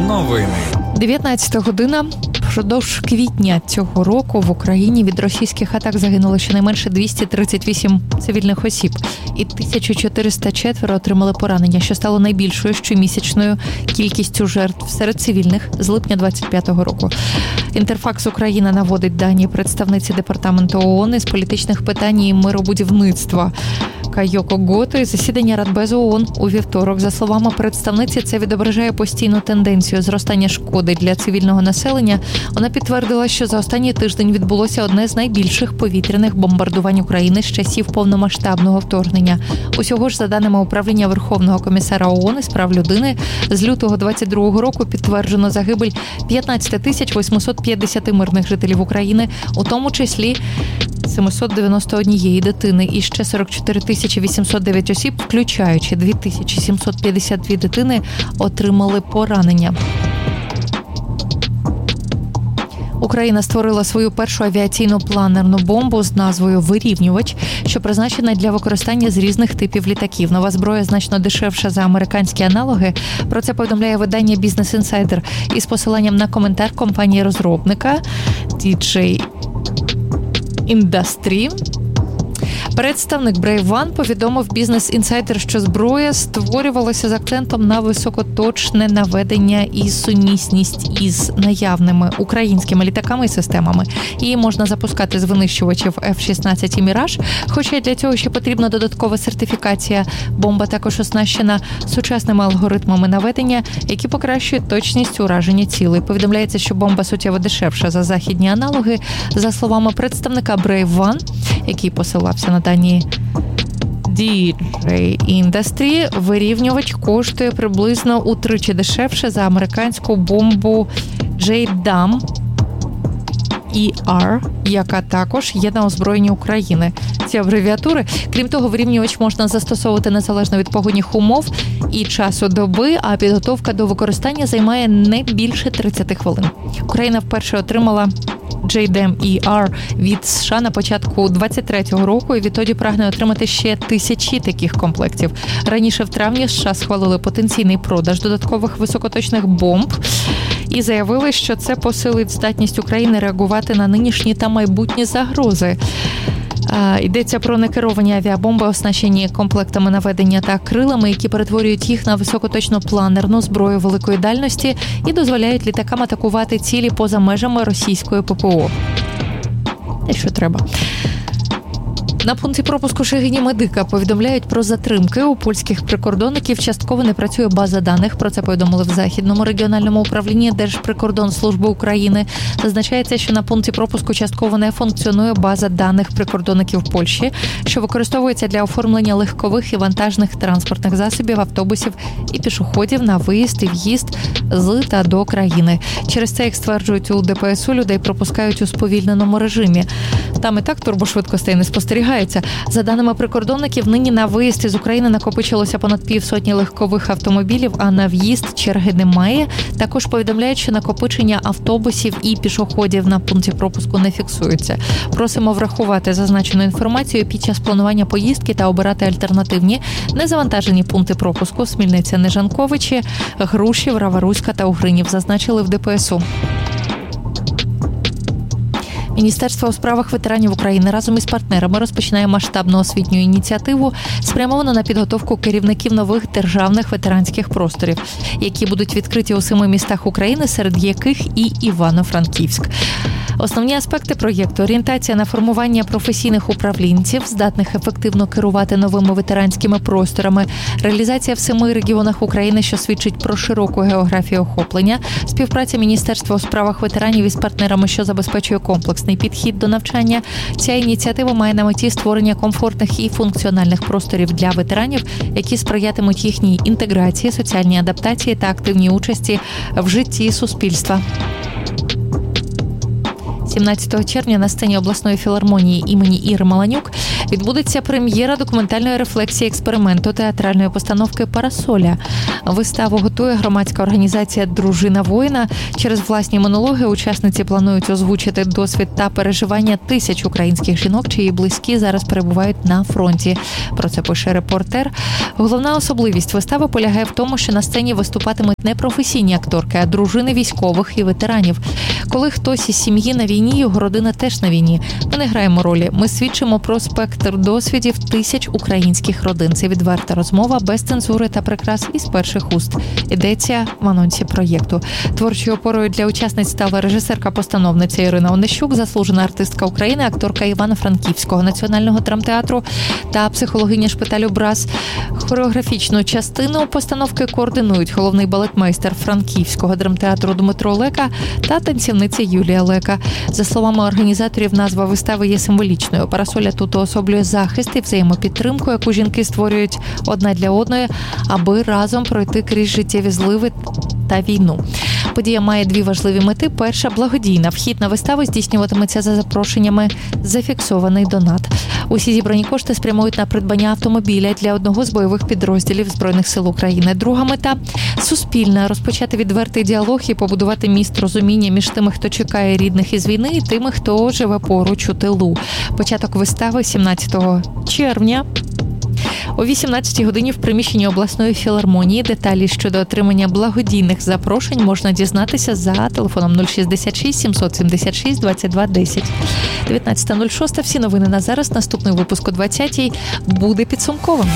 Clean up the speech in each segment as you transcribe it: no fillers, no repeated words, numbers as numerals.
Новини. 19 година. Впродовж квітня цього року в Україні від російських атак загинуло щонайменше 238 цивільних осіб і 1404 отримали поранення, що стало найбільшою щомісячною кількістю жертв серед цивільних з липня 25-го року. Інтерфакс Україна наводить дані представниці Департаменту ООН із політичних питань і миробудівництва Кайоко Гото. Засідання Радбезу ООН у вівторок. За словами представниці, це відображає постійну тенденцію зростання шкоди для цивільного населення. Вона підтвердила, що за останній тиждень відбулося одне з найбільших повітряних бомбардувань України з часів повномасштабного вторгнення. Усього ж, за даними Управління Верховного комісара ООН із прав людини, з лютого 22-го року підтверджено загибель 15 850 мирних жителів України, у тому числі 791 дитини і ще 44 809 осіб, включаючи 2752 дитини, отримали поранення. Україна створила свою першу авіаційну планерну бомбу з назвою «Вирівнювач», що призначена для використання з різних типів літаків. Нова зброя значно дешевша за американські аналоги. Про це повідомляє видання Business Insider із посиланням на коментар компанії-розробника DJI Industry. Представник Brave One повідомив Business Insider, що зброя створювалася з акцентом на високоточне наведення і сумісність із наявними українськими літаками і системами. Її можна запускати з винищувачів F-16 і Mirage, хоча для цього ще потрібна додаткова сертифікація. Бомба також оснащена сучасними алгоритмами наведення, які покращують точність ураження цілей. Повідомляється, що бомба суттєво дешевша за західні аналоги. За словами представника Brave One, який посилався на дані DJI Industry, вирівнювач коштує приблизно утричі дешевше за американську бомбу JDAM ER, яка також є на озброєнні України. Ці абревіатури. Крім того, вирівнювач можна застосовувати незалежно від погодних умов і часу доби, а підготовка до використання займає не більше 30 хвилин. Україна вперше отримала JDAM ER від США на початку 23-го року і відтоді прагне отримати ще 1000 таких комплектів. Раніше в травні США схвалили потенційний продаж додаткових високоточних бомб і заявили, що це посилить здатність України реагувати на нинішні та майбутні загрози. Йдеться про некеровані авіабомби, оснащені комплектами наведення та крилами, які перетворюють їх на високоточну планерну зброю великої дальності і дозволяють літакам атакувати цілі поза межами російської ППО. Те, що треба. На пункті пропуску Шегині-Медика повідомляють про затримки. У польських прикордонників частково не працює база даних. Про це повідомили в Західному регіональному управлінні Держприкордонслужби України. Зазначається, що на пункті пропуску частково не функціонує база даних прикордонників Польщі, що використовується для оформлення легкових і вантажних транспортних засобів, автобусів і пішоходів на виїзд і в'їзд з та до країни. Через це, як стверджують у ДПСУ, людей пропускають у сповільненому режимі. Там і так турбошвидкостей не спостерігається. За даними прикордонників, нині на виїзд із України накопичилося понад 50 легкових автомобілів, а на в'їзд черги немає. Також повідомляють, що накопичення автобусів і пішоходів на пункті пропуску не фіксується. Просимо врахувати зазначену інформацію під час планування поїздки та обирати альтернативні незавантажені пункти пропуску Смільниця, Нежанковичі, Грушів, Раваруська та Угринів, зазначили в ДПСУ. Міністерство у справах ветеранів України разом із партнерами розпочинає масштабну освітню ініціативу, спрямовану на підготовку керівників нових державних ветеранських просторів, які будуть відкриті у 7 містах України, серед яких і Івано-Франківськ. Основні аспекти проєкту – орієнтація на формування професійних управлінців, здатних ефективно керувати новими ветеранськими просторами, реалізація в 7 регіонах України, що свідчить про широку географію охоплення, співпраця Міністерства у справах ветеранів із партнерами, що забезпечує комплексний підхід до навчання. Ця ініціатива має на меті створення комфортних і функціональних просторів для ветеранів, які сприятимуть їхній інтеграції, соціальній адаптації та активній участі в житті суспільства. 17 червня на сцені обласної філармонії імені Іри Маланюк відбудеться прем'єра документальної рефлексії експерименту театральної постановки «Парасоля». Виставу готує громадська організація «Дружина воїна». Через власні монологи учасниці планують озвучити досвід та переживання тисяч українських жінок, чиї близькі зараз перебувають на фронті. Про це пише «Репортер». Головна особливість вистави полягає в тому, що на сцені виступатимуть не професійні акторки, а дружини військових і ветеранів. Коли хтось із сім'ї на війні, його родина теж на війні. Ми не граємо ролі. Ми свідчимо про спектр досвідів тисяч українських родин. Це відверта розмова, без цензури та прикрас із перших уст. Йдеться в анонсі проєкту. Творчою опорою для учасниць стала режисерка-постановниця Ірина Онищук, заслужена артистка України, акторка Івано-Франківського національного драмтеатру та психологиня шпиталю «Брас». Хореографічну частину постановки координують головний балетмейстер Франківського драмтеатру Дмитро Лека та танцівниця Юлія Лека. За словами організаторів, назва вистави є символічною. «Парасоля» тут уособлює захист і взаємопідтримку, яку жінки створюють одна для одної, аби разом пройти крізь життєві зливи та війну. Подія має дві важливі мети. Перша – благодійна. Вхід на виставу здійснюватиметься за запрошеннями «Зафіксований донат». Усі зібрані кошти спрямують на придбання автомобіля для одного з бойових підрозділів Збройних сил України. Друга мета – суспільна. Розпочати відвертий діалог і побудувати міст розуміння між тими, хто чекає рідних із війни, і тими, хто живе поруч у тилу. Початок вистави 17 червня. О 18-й годині в приміщенні обласної філармонії. Деталі щодо отримання благодійних запрошень можна дізнатися за телефоном 066 776 22 10. 19.06. Всі новини на зараз. Наступний випуск о 20-й буде підсумковим.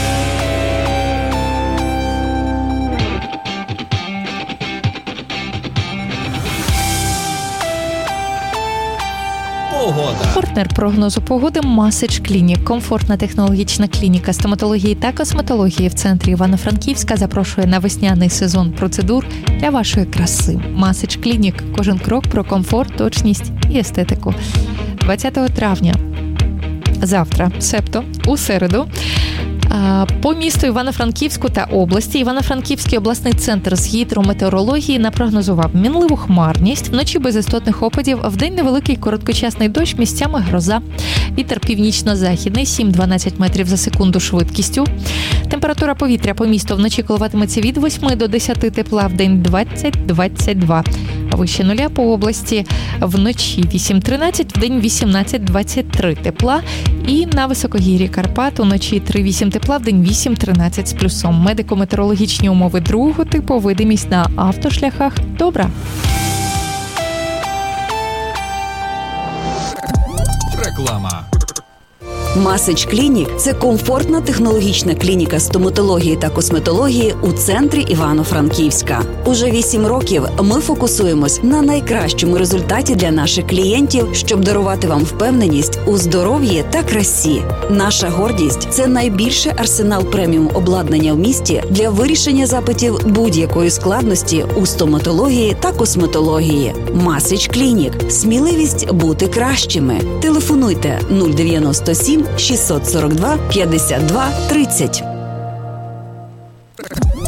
Партнер прогнозу погоди Масич Клінік. Комфортна технологічна клініка стоматології та косметології в центрі Івано-Франківська запрошує на весняний сезон процедур для вашої краси. Масич Клінік. Кожен крок про комфорт, точність і естетику. 20 травня. Завтра, себто у середу, по місту Івано-Франківську та області Івано-Франківський обласний центр з гідрометеорології напрогнозував мінливу хмарність, вночі без істотних опадів, вдень невеликий короткочасний дощ, місцями гроза. Вітер північно-західний 7-12 метрів за секунду швидкістю. Температура повітря по місту вночі коливатиметься від 8 до 10 тепла, вдень 20-22. Вище нуля по області вночі 8-13, вдень 18-23 тепла. І на високогір'ї Карпат уночі 3-8 тепла, вдень 8-13 з плюсом. Медико-метеорологічні умови другого типу, видимість на автошляхах добра. Реклама. Масич Клінік – це комфортна технологічна клініка стоматології та косметології у центрі Івано-Франківська. Уже 8 років ми фокусуємось на найкращому результаті для наших клієнтів, щоб дарувати вам впевненість у здоров'ї та красі. Наша гордість – це найбільший арсенал преміум обладнання в місті для вирішення запитів будь-якої складності у стоматології та косметології. Масич Клінік – сміливість бути кращими. Телефонуйте 097 642 52 30.